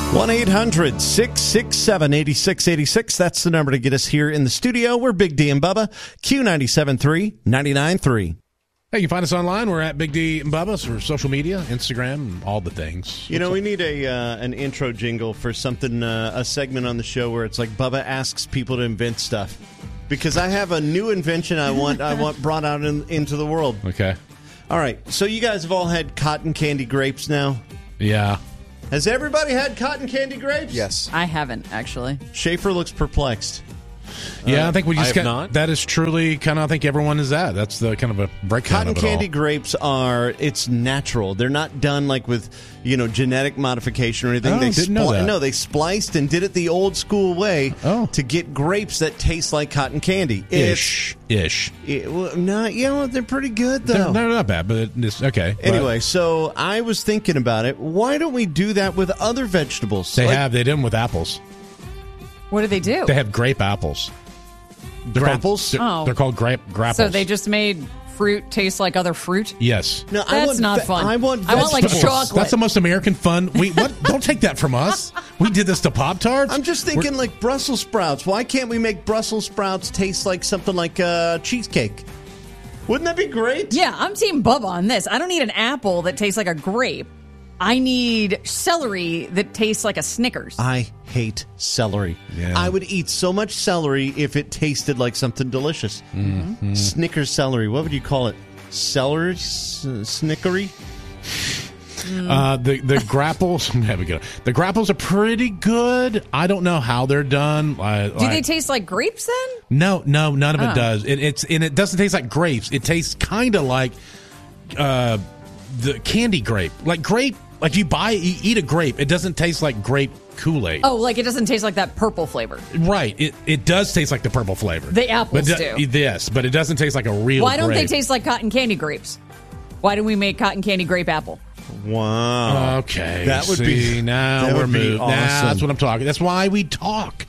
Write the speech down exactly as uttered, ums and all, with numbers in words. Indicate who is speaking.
Speaker 1: one eight hundred six six seven eight six eight six. That's the number to get us here in the studio. We're Big D and Bubba, Q ninety-seven point three, ninety-nine point three.
Speaker 2: Hey, you can find us online. We're at Big D and Bubba's or social media, Instagram, all the things.
Speaker 1: You know, we need a uh, an intro jingle for something, uh, a segment on the show where it's like Bubba asks people to invent stuff. Because I have a new invention I want I want brought out in, into the world.
Speaker 2: Okay.
Speaker 1: All right. So you guys have all had cotton candy grapes now?
Speaker 2: Yeah.
Speaker 1: Has everybody had cotton candy grapes?
Speaker 3: Yes.
Speaker 4: I haven't, actually.
Speaker 1: Schaefer looks perplexed.
Speaker 2: Yeah,
Speaker 1: Uh,
Speaker 2: I think we
Speaker 1: I
Speaker 2: just
Speaker 1: have
Speaker 2: got,
Speaker 1: not.
Speaker 2: that is truly kind of, I think everyone is that. That's the kind of a breakdown
Speaker 1: Cotton
Speaker 2: of it
Speaker 1: candy
Speaker 2: all.
Speaker 1: grapes are, it's natural. They're not done like with, you know, genetic modification or anything.
Speaker 2: Oh,
Speaker 1: they
Speaker 2: didn't know that.
Speaker 1: No, they spliced and did it the old school way
Speaker 2: Oh.
Speaker 1: to get grapes that taste like cotton candy.
Speaker 2: Ish. Ish.
Speaker 1: It, well, no, you know, they're pretty good, though.
Speaker 2: They're, they're not bad, but it's okay.
Speaker 1: Anyway, so I was thinking about it. Why don't we do that with other vegetables?
Speaker 2: They
Speaker 1: Like
Speaker 2: have, they did them with apples.
Speaker 4: What do they do?
Speaker 2: They have grape apples. They're
Speaker 1: Grapples?
Speaker 2: They're,
Speaker 4: Oh.
Speaker 2: they're called grape grapples.
Speaker 4: So they just made fruit taste like other fruit?
Speaker 2: Yes.
Speaker 1: No, I
Speaker 4: That's
Speaker 1: want
Speaker 4: not
Speaker 1: ve-
Speaker 4: fun.
Speaker 1: I want
Speaker 4: I want like
Speaker 1: vegetables.
Speaker 4: chocolate.
Speaker 2: That's the most American fun. We what? Don't take that from us. We did this to Pop-Tarts.
Speaker 1: I'm just thinking like Brussels sprouts. Why can't we make Brussels sprouts taste like something like uh, cheesecake? Wouldn't that be great?
Speaker 4: Yeah, I'm Team Bubba on this. I don't need an apple that tastes like a grape. I need celery that tastes like a Snickers.
Speaker 1: I hate celery.
Speaker 2: Yeah.
Speaker 1: I would eat so much celery if it tasted like something delicious.
Speaker 2: Mm-hmm.
Speaker 1: Snickers celery. What would you call it? Celery? S- snickery?
Speaker 2: Uh, the the grapples. There we go. The grapples are pretty good. I don't know how they're done. I,
Speaker 4: Do
Speaker 2: I-
Speaker 4: they taste like grapes then?
Speaker 2: No, no, none of it
Speaker 4: Oh.
Speaker 2: does. It, it's and it doesn't taste like grapes. It tastes kind of like uh, the candy grape, like grape. Like you buy, you eat a grape. It doesn't taste like grape Kool-Aid.
Speaker 4: Oh, like it doesn't taste like that purple flavor.
Speaker 2: Right. It it does taste like the purple flavor.
Speaker 4: The apples
Speaker 2: but
Speaker 4: do.
Speaker 2: Yes, but it doesn't taste like a real.
Speaker 4: Why don't
Speaker 2: grape.
Speaker 4: they taste like cotton candy grapes? Why do we make cotton candy grape apple?
Speaker 1: Wow.
Speaker 2: Okay,
Speaker 1: That would
Speaker 2: see,
Speaker 1: be
Speaker 2: now
Speaker 1: that
Speaker 2: we're
Speaker 1: would be
Speaker 2: moved. Now
Speaker 1: awesome.
Speaker 2: that's what I'm talking. That's why we talk.